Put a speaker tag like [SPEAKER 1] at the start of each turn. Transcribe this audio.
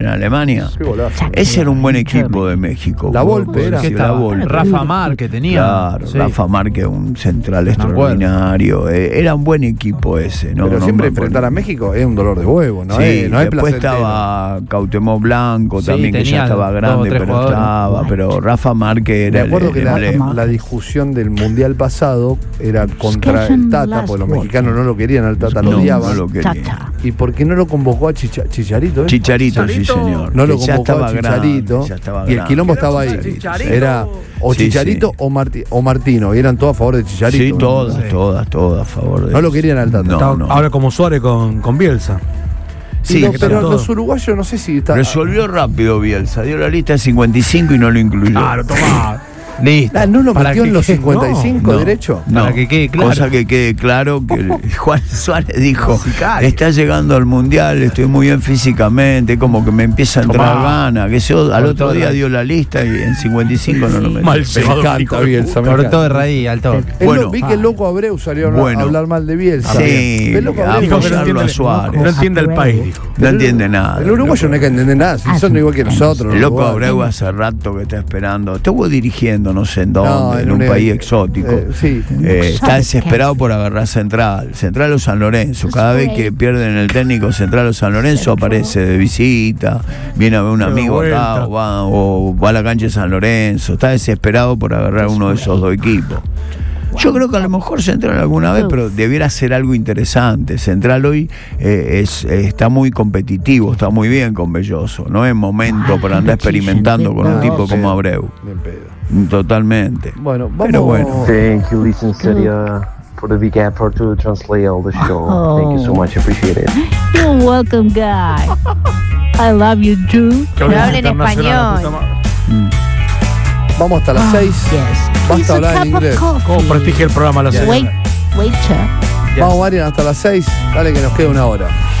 [SPEAKER 1] en Alemania.
[SPEAKER 2] Qué golazo.
[SPEAKER 1] Ese era un buen equipo de México.
[SPEAKER 2] La Volpe era.
[SPEAKER 1] Sí, la Volpe.
[SPEAKER 3] Rafa Márquez tenía.
[SPEAKER 1] Claro,
[SPEAKER 3] sí.
[SPEAKER 1] Rafa Márquez, un central extraordinario. Era un buen equipo ese, ¿no?
[SPEAKER 2] Pero
[SPEAKER 1] no
[SPEAKER 2] siempre
[SPEAKER 1] me
[SPEAKER 2] enfrentar a México es un dolor de huevo, ¿no?
[SPEAKER 1] Sí,
[SPEAKER 2] No es
[SPEAKER 1] después
[SPEAKER 2] placentero.
[SPEAKER 1] estaba Cuauhtémoc Blanco
[SPEAKER 3] Sí,
[SPEAKER 1] también, que ya
[SPEAKER 3] tenía
[SPEAKER 1] estaba
[SPEAKER 3] 2 o
[SPEAKER 1] grande,
[SPEAKER 3] 3
[SPEAKER 1] pero
[SPEAKER 3] jugadores.
[SPEAKER 1] estaba. Pero Rafa Márquez
[SPEAKER 2] Me
[SPEAKER 1] era
[SPEAKER 2] acuerdo que
[SPEAKER 1] el emblema.
[SPEAKER 2] la discusión del Mundial pasado era contra el Tata, porque los mexicanos no lo querían, al Tata lo
[SPEAKER 1] No,
[SPEAKER 2] odiaban.
[SPEAKER 1] no lo quería.
[SPEAKER 2] ¿Y por qué no lo convocó a Chicharito?
[SPEAKER 1] Chicharito, sí, señor.
[SPEAKER 2] No lo
[SPEAKER 1] Que ya
[SPEAKER 2] convocó
[SPEAKER 1] estaba
[SPEAKER 2] a Chicharito.
[SPEAKER 1] grande, ya estaba
[SPEAKER 2] Y el
[SPEAKER 1] grande.
[SPEAKER 2] quilombo estaba ahí.
[SPEAKER 3] Chicharito.
[SPEAKER 2] Era o
[SPEAKER 1] Sí,
[SPEAKER 2] Chicharito
[SPEAKER 1] sí.
[SPEAKER 2] o Martino. Y eran todos a favor de Chicharito.
[SPEAKER 1] Sí,
[SPEAKER 2] ¿no?
[SPEAKER 1] todas a favor de
[SPEAKER 2] No lo querían al Tata.
[SPEAKER 1] No, no.
[SPEAKER 4] Ahora como Suárez con Bielsa.
[SPEAKER 1] Sí,
[SPEAKER 2] Pero
[SPEAKER 4] todo.
[SPEAKER 2] los uruguayos no sé si está.
[SPEAKER 1] resolvió rápido Bielsa, dio la lista de 55 y no lo incluyó.
[SPEAKER 4] Claro, tomá.
[SPEAKER 3] Listo.
[SPEAKER 2] ¿No lo
[SPEAKER 4] Para
[SPEAKER 2] metió
[SPEAKER 4] que
[SPEAKER 2] en los
[SPEAKER 4] quede-
[SPEAKER 2] 55
[SPEAKER 1] No.
[SPEAKER 2] derecho?
[SPEAKER 1] No,
[SPEAKER 3] Para que quede claro.
[SPEAKER 1] cosa que quede claro que Juan Suárez dijo,
[SPEAKER 3] Sicario.
[SPEAKER 1] está llegando al Mundial, estoy muy bien físicamente, como que me empieza a entrar
[SPEAKER 4] Tomá.
[SPEAKER 1] ganas, que yo al
[SPEAKER 3] Por
[SPEAKER 1] otro
[SPEAKER 3] todo
[SPEAKER 1] día
[SPEAKER 3] el-
[SPEAKER 1] dio la lista y en 55 no lo metió.
[SPEAKER 4] Mal
[SPEAKER 2] Me
[SPEAKER 4] cebado,
[SPEAKER 2] encanta
[SPEAKER 4] hijo de
[SPEAKER 2] Bielsa. me
[SPEAKER 3] Por
[SPEAKER 2] encanta.
[SPEAKER 3] todo de raíz, al toque.
[SPEAKER 1] Bueno.
[SPEAKER 2] Vi que el loco Abreu salió a
[SPEAKER 1] Bueno.
[SPEAKER 2] hablar mal de Bielsa.
[SPEAKER 1] Sí,
[SPEAKER 2] El loco
[SPEAKER 1] a
[SPEAKER 2] Abreu-
[SPEAKER 4] Dijo que no
[SPEAKER 1] apoyarlo a
[SPEAKER 4] entiende,
[SPEAKER 1] Suárez.
[SPEAKER 4] no entiende el país, dijo.
[SPEAKER 1] No entiende nada.
[SPEAKER 2] El uruguayo no hay que entender nada, si son igual que nosotros.
[SPEAKER 1] El
[SPEAKER 2] los
[SPEAKER 1] loco
[SPEAKER 2] uruguayos.
[SPEAKER 1] Abreu hace rato que está esperando. Estuvo dirigiendo no sé en dónde,
[SPEAKER 2] No,
[SPEAKER 1] en un país exótico.
[SPEAKER 2] sí.
[SPEAKER 1] Está desesperado por agarrar Central o San Lorenzo. Cada vez que pierden el técnico Central o San Lorenzo aparece de visita, viene a ver un
[SPEAKER 4] De
[SPEAKER 1] amigo
[SPEAKER 4] vuelta.
[SPEAKER 1] acá o va a la cancha de San Lorenzo. Está desesperado por agarrar uno de esos dos equipos. Yo creo que a lo mejor Central alguna vez, pero debiera ser algo interesante. Central hoy está muy competitivo, está muy bien con Belloso. No es momento para andar experimentando con un
[SPEAKER 2] No,
[SPEAKER 1] tipo como
[SPEAKER 2] pedo.
[SPEAKER 1] Abreu.
[SPEAKER 2] Bien pedo.
[SPEAKER 1] Totalmente.
[SPEAKER 2] Bueno,
[SPEAKER 1] Pero
[SPEAKER 2] vamos.
[SPEAKER 1] bueno.
[SPEAKER 5] Thank you, listen, for the weekend for to translate all the show. Thank you so much, appreciate it.
[SPEAKER 6] You're welcome, guy. I love you, too.
[SPEAKER 4] Que
[SPEAKER 7] No hablen
[SPEAKER 4] internacional,
[SPEAKER 7] español.
[SPEAKER 4] puta madre.
[SPEAKER 2] Vamos hasta las 6.
[SPEAKER 6] Yes.
[SPEAKER 2] Basta
[SPEAKER 6] Please, a
[SPEAKER 2] hablar en
[SPEAKER 6] cup of
[SPEAKER 2] inglés.
[SPEAKER 6] coffee.
[SPEAKER 4] ¿Cómo prestigia el programa la señora?
[SPEAKER 6] Wait, waiter.
[SPEAKER 2] Vamos, Marian, hasta las 6. Dale que nos queda una hora.